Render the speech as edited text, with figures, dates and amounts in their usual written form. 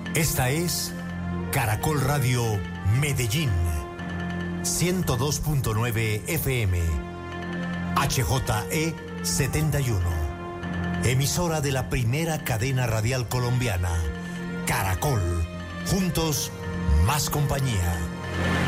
Esta es Caracol Radio Medellín, 102.9 FM, HJE 71, emisora de la primera cadena radial colombiana, Caracol, juntos, más compañía.